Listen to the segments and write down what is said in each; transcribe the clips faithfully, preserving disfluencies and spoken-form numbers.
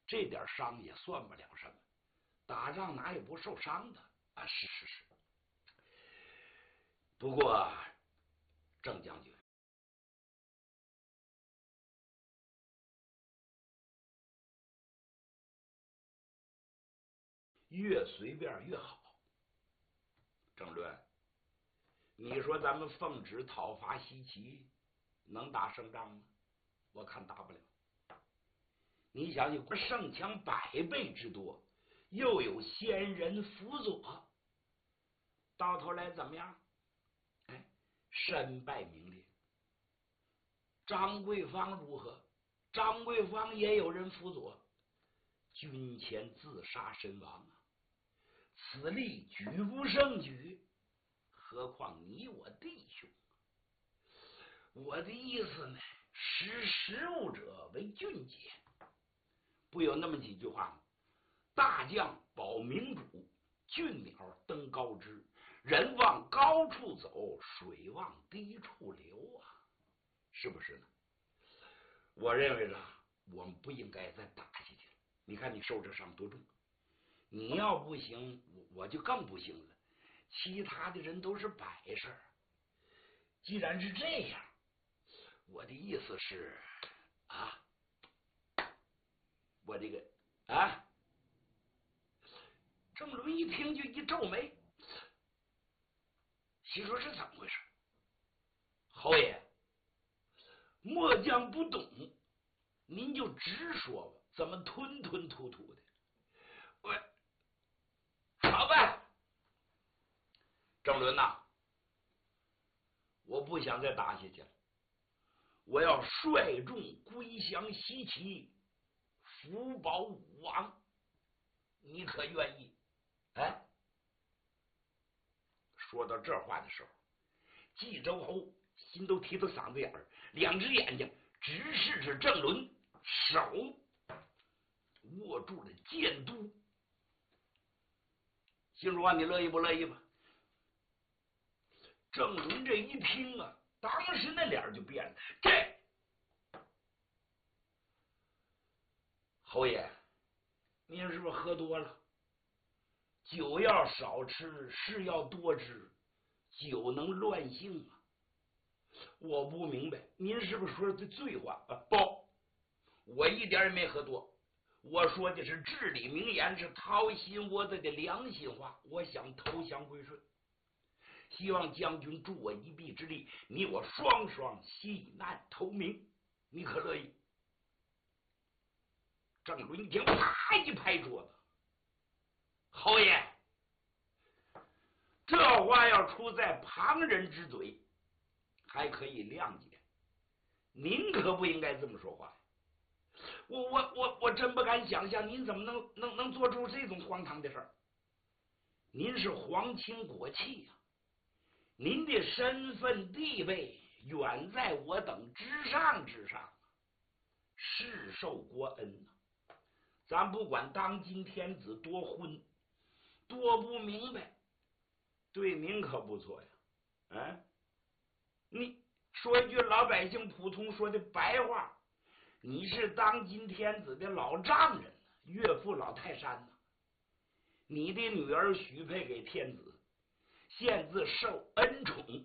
这点伤也算不了什么，打仗哪有不受伤的啊？是是是。不过郑将军，越随便越好。郑伦，你说咱们奉旨讨伐西岐，能打胜仗吗？我看打不了。你想想，胜强百倍之多，又有先人辅佐，到头来怎么样？哎，身败名裂。张桂芳如何？张桂芳也有人辅佐，军前自杀身亡啊！此例举不胜举，何况你我弟兄？我的意思呢，识时务者为俊杰，不有那么几句话吗？大将保明主，俊鸟登高枝，人往高处走，水往低处流啊，是不是呢？我认为呢，我们不应该再打下去了。你看你受这伤多重，你要不行，我我就更不行了。其他的人都是摆设。既然是这样，我的意思是啊，我这个啊，郑伦一听就一皱眉，心说是怎么回事？侯爷，末将不懂，您就直说吧，怎么吞吞吐吐的？我好办，郑伦呐，我不想再打下去了，我要率众归降西岐，福保武王，你可愿意？哎，说到这话的时候，冀州侯心都提到嗓子眼儿，两只眼睛直视着郑伦，手握住了剑都。心说你乐意不乐意吧？郑伦这一听啊，当时那脸就变了。这侯爷，您是不是喝多了？酒要少吃，事要多吃，酒能乱性啊！我不明白，您是不是说的醉话啊？不，我一点也没喝多。我说的是至理名言，是掏心窝子的良心话。我想投降归顺，希望将军助我一臂之力，你我双双西难投明，你可乐意？郑伦一听，啪一拍桌子：“侯爷，这话要出在旁人之嘴，还可以谅解，您可不应该这么说话。我我我我真不敢想象，您怎么能能能做出这种荒唐的事儿？您是皇亲国戚呀、啊，您的身份地位远在我等之上之上，世受国恩呐、啊。咱不管当今天子多昏多不明白，对您可不错呀。啊，你说一句老百姓普通说的白话，你是当今天子的老丈人，岳父老泰山呐。你的女儿许配给天子，现自受恩宠，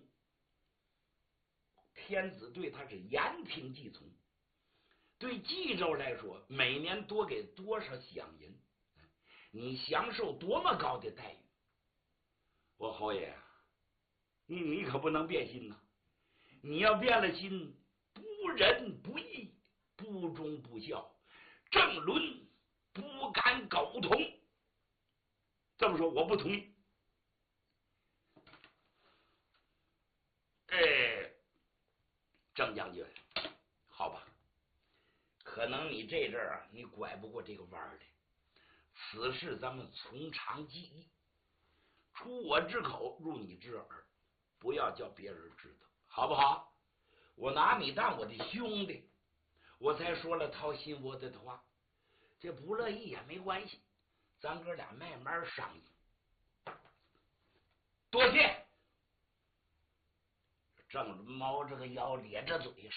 天子对他是言听计从。对冀州来说，每年多给多少饷银，你享受多么高的待遇。我侯爷，你你可不能变心呐！你要变了心，不仁不义，不忠不孝，郑伦不敢苟同。这么说，我不同意。哎，郑将军，好吧，可能你这阵儿啊，你拐不过这个弯儿来。此事咱们从长计议，出我之口，入你之耳，不要叫别人知道，好不好？我拿你当我的兄弟，我才说了掏心窝子的话。这不乐意也没关系，咱哥俩慢慢商议。多谢。郑伦猫着个腰，咧着嘴。